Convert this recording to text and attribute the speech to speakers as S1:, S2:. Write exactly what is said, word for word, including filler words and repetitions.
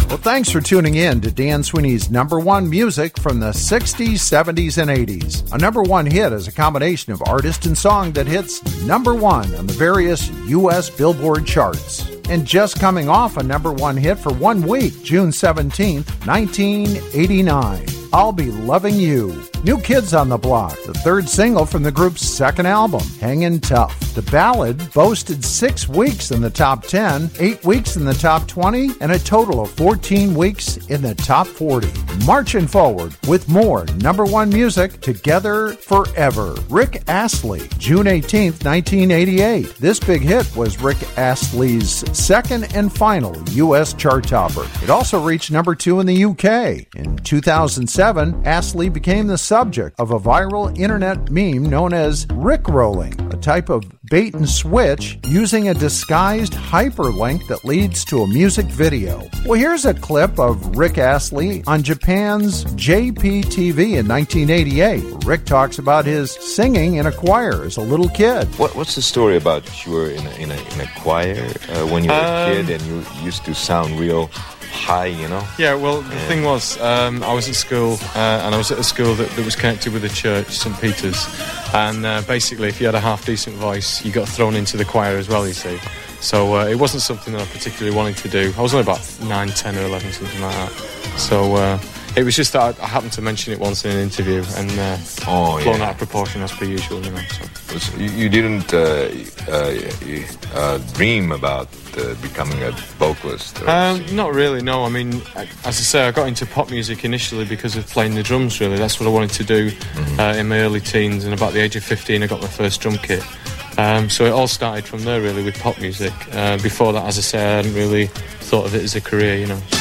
S1: Well, thanks for tuning in to Dan Sweeney's number one music from the sixties, seventies, and eighties. A number one hit is a combination of artist and song that hits number one on the various U S Billboard charts. And just coming off a number one hit for one week, June seventeenth, nineteen eighty-nine, I'll Be Loving You. New Kids on the Block, the third single from the group's second album, Hangin' Tough. The ballad boasted six weeks in the top ten, eight weeks in the top twenty, and a total of fourteen weeks in the top forty. Marching forward with more number one music, Together Forever. Rick Astley, June eighteenth, nineteen eighty-eight. This big hit was Rick Astley's second and final U S chart topper. It also reached number two in the U K. In two thousand seven, Astley became the subject of a viral internet meme known as Rickrolling, a type of bait and switch using a disguised hyperlink that leads to a music video. Well, here's a clip of Rick Astley on Japan's J P T V in nineteen eighty-eight. Rick talks about his singing in a choir as a little kid.
S2: What, what's the story about you were in a, in a, in a choir uh, when you were um, a kid and you used to sound real high, you know?
S3: Yeah, well, the yeah. thing was, um, I was at school, uh, and I was at a school that, that was connected with a church, Saint Peter's, and uh, basically, if you had a half-decent voice, you got thrown into the choir as well, you see. So uh, it wasn't something that I particularly wanted to do. I was only about nine, ten or eleven, something like that. So uh, it was just that I, I happened to mention it once in an interview, and uh, oh, blown yeah. out of proportion as per usual, you know. So.
S2: You, you didn't uh, uh, uh, dream about uh, becoming a vocalist?
S3: Um, not really, no. I mean, as I say, I got into pop music initially because of playing the drums, really. That's what I wanted to do mm-hmm. uh, in my early teens, and about the age of fifteen I got my first drum kit. Um, so it all started from there, really, with pop music. Uh, before that, as I say, I hadn't really thought of it as a career, you know.